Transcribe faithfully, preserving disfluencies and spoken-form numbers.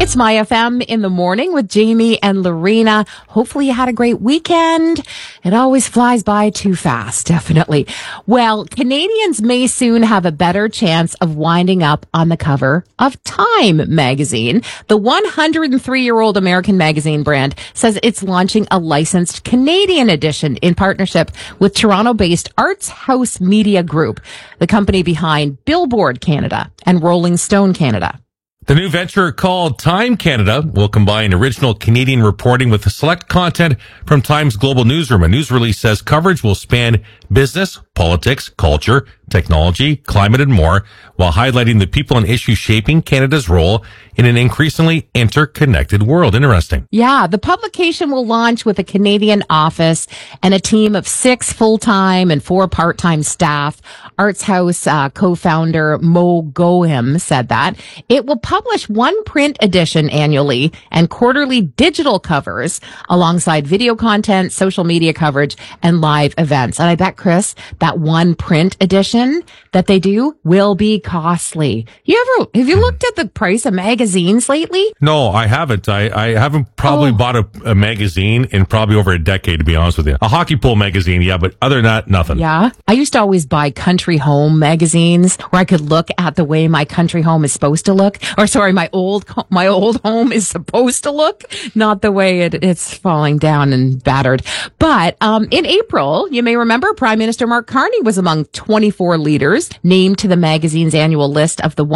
It's My F M in the morning with Jamie and Lorena. Hopefully you had a great weekend. It always flies by too fast, definitely. Well, Canadians may soon have a better chance of winding up on the cover of Time magazine. The one hundred three-year-old American magazine brand says it's launching a licensed Canadian edition in partnership with Toronto-based Arts House Media Group, the company behind Billboard Canada and Rolling Stone Canada. The new venture called Time Canada will combine original Canadian reporting with select content from Time's global newsroom. A news release says coverage will span business, politics, culture, technology, climate, and more, while highlighting the people and issues shaping Canada's role in an increasingly interconnected world. Interesting. Yeah, the publication will launch with a Canadian office and a team of six full-time and four part-time staff. Arts House uh, co-founder Mo Goham said that. It will publish one print edition annually and quarterly digital covers alongside video content, social media coverage, and live events. And I bet, Chris, that one print edition that they do will be costly. You ever, have you looked at the price of magazines lately? No, I haven't. I, I haven't probably Oh. bought a, a magazine in probably over a decade, to be honest with you. A hockey pool magazine, yeah, but other than that, nothing. Yeah. I used to always buy country home magazines where I could look at the way my country home is supposed to look. Or sorry, my old, my old home is supposed to look, not the way it, it's falling down and battered. But, um, in April, you may remember Prime Minister Mark Carney was among twenty-four leaders named to the magazine's annual list of the